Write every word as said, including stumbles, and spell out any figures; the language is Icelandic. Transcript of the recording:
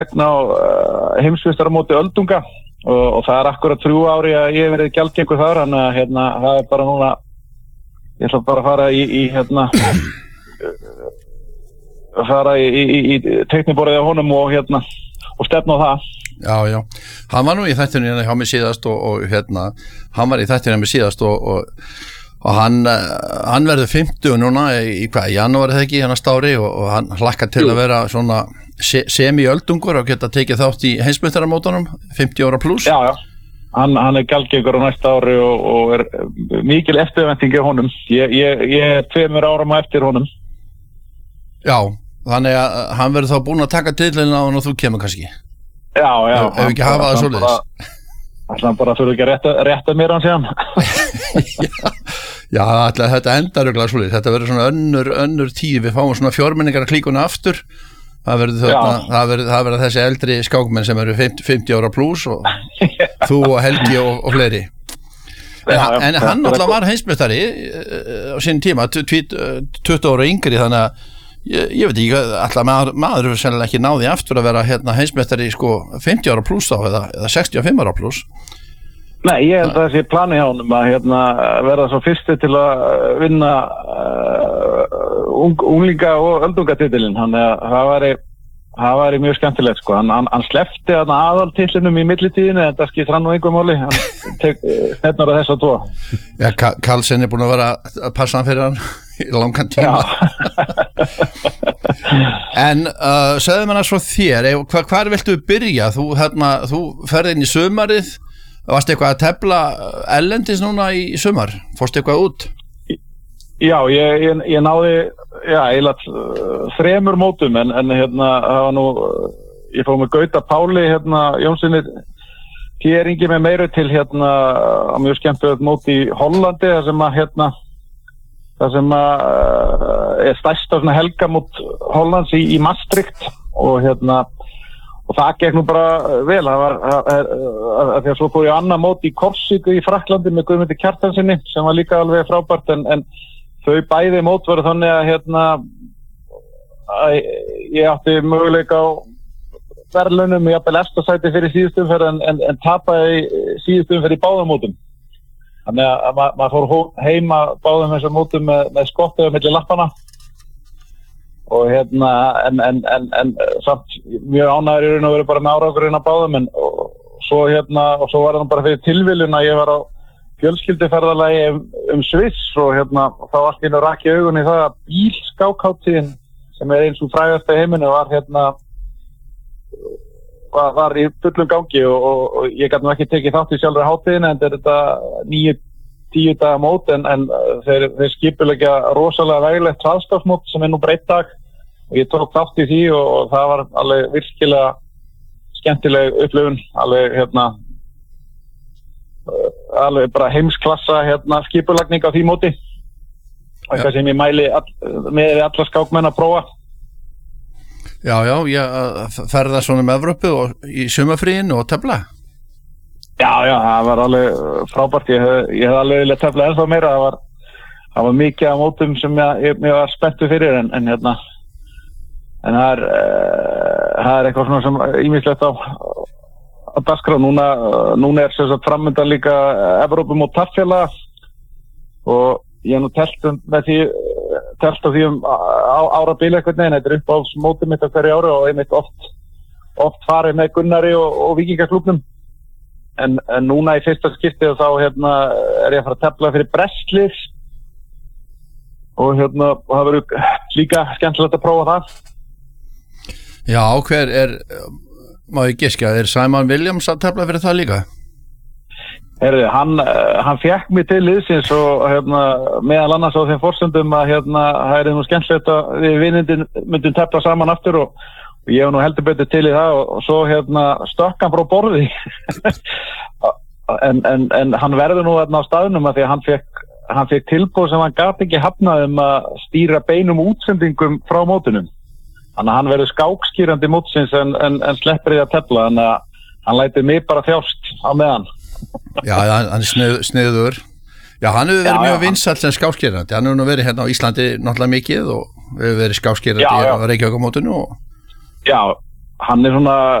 gegna á uh, heimsmeistaramóti öldunga og, og það er akkurat þrjú ári að ég hef verið gjaldgengur þar, þannig að hérna, það er bara núna, ég ætla bara að fara í, í hérna, að fara í, í, í teikniborðið á honum og hérna, og stefna á það. Já, já, hann var nú í þættinu hérna hjá mig síðast og, og hérna, hann var í þættinu hjá mig síðast og, og, og hann, hann verður fimmtugur núna í, í hvað, í janúar eða ekki, hann að stári og, og hann hlakkar til Jú. Að vera svona se, semi-öldungur og geta tekið þátt í heimsmeistaramótunum, fimmtíu ára pluss. Já, já, hann, hann er gjaldgengur á næsta ári og, og er mikil eftirvænting á honum, ég, ég, ég er tveimur árum á eftir honum. Já, þannig að hann verður þá búinn að taka titlina á hann og þú kemur kannski. Já, já. Ef, ef ekki hafa það svoleiðis. Þannig bara þurfa ekki að rétta, rétta mér hann síðan. já, já ætla, þetta endar örugglega svoleiðis. Þetta verður svona önnur, önnur tíð. Við fáum svona fjórmenningar að klíkuna aftur. Það verður, þarna, það verður, það verður þessi eldri skákmenn sem eru fimmtíu ára pluss og þú og Helgi og, og fleiri. En, já, já, en hann alltaf var heimsmeistari á sín tíma, tuttugu ára yngri, þannig að Ég, ég veit ekki, alltaf maður, maður sennilega ekki náði aftur að vera hérna heimsmeistari sko fimmtíu ára pluss þá eða, eða sextíu og fimm ára pluss. Nei, ég held að þessi plani hjá honum að hérna, verða svo fyrsti til að vinna uh, ung, unglinga og öldungatitilinn, þannig að það væri, það væri mjög skemmtilegt sko. Hann, hann, hann sleppti aðaltitlinum í millitíðinu, en það skiptir hann nú einhver máli, hann tek stefnar að þess að tvo. Já, Karlsson er búin að vera að passa hann fyrir hann í langan tíma. En uh, segðu mér svo þér, hva, hvar viltu byrja? Þú, hérna, þú ferði inn í sumarið, varst eitthvað að tefla ellendis núna í sumar? Fórst eitthvað út? Já, ég, ég, ég náði já, eiginlega þremur mótum en, en hérna, það var nú ég fór með Gauta Páli hérna, Jónssoni Téringi með meiru til hérna á mjög skemmtilegt móti í Hollandi þar sem að hérna þar sem að er stærsta svona helgamót Hollands í, í Maastricht og hérna og það gekk nú bara vel, það var að því að svo fór ég annað mót í Korsíku í Frakklandi með Guðmundi Kjartansinni sem var líka alveg frábært en, en þau bæði mót voru þannig að hérna að ég átti möguleika á verðlaunum í jafnvel efsta sæti fyrir síðustu umferð en, en, en tapaði síðustu umferð í báðum mótum. Þannig að ma maður fór heima báðum þessum mótum með, með skottið milli lappana og hérna en, en, en, en samt mjög ánægður í raun og veru bara með árangurinn að báðum en og svo hérna og svo var það bara fyrir tilviljun að ég var á fjölskylduferðalagi um, um Sviss og hérna þá allt inn og rakki augun í það að bílskákháttíðin sem er eins og frægasta í heiminu var hérna var, var í fullum gangi og, og, og ég gæti nú ekki tekið þátt í sjálfri hátíðin en þetta níu, tíu daga mót en, en þeir, þeir skipulegja rosalega veglegt hraðstafsmót sem er nú breytt dag og ég tók þátt í því og, og það var alveg virkilega skemmtileg upplifun, alveg hérna alveg bara heimsklassa hérna skipulagning á því móti og eitthvað sem ég mæli all, með alla skákmenn að prófa. Já, já, ég ferða svona með Evrópu og í sumarfríinu og tefla. Já, já, það var alveg frábært, ég hef, ég hef alveg viljað tefla ennþá meira, það var, það var mikið af mótum sem ég, ég, ég var spenntur fyrir en, en hérna en það er, uh, það er eitthvað svona sem ýmislegt á að dagskrá, núna, núna er sérstaklega framöndan líka Evrópum og Taffjala og ég hef nú telt með því telt á því um á, ára bíl eitthvað neina, þetta er upp á mótum mitt á hverju ári og einmitt oft, oft farið með Gunnari og, og Víkingaklúbnum en, en núna í fyrsta skipti og þá hérna er ég að fara að tefla fyrir Brestlið og hérna og það verður líka skemmtilegt að prófa það. Já, hver er má ég giska, er Simon Williams að tefla fyrir það líka? Herri, hann, hann fekk mig til liðsins og hérna, meðal annars á þeim forsendum að hérna, það er nú skemmtilegt að við vinindin myndum tefla saman aftur og, og ég hef nú heldur betur til í það og, og svo hérna stökk hann frá borði en, en, en hann verður nú hérna á staðnum að því að hann fekk, hann fekk tilboð sem hann gat ekki hafnað um að stýra beinum útsendingum frá mótunum. Þannig að hann verður skákskýrandi mótsins en, en, en sleppir því að tefla, þannig að hann lætur mig bara þjást á meðan. Já, hann er snið, sniður. Já, hann hefur verið já, mjög já, vinsæll sem skákskýrandi. Hann hefur nú verið hérna á Íslandi náttúrulega mikið og hefur verið skákskýrandi á Reykjavíkurmótinu. Og... Já, hann er svona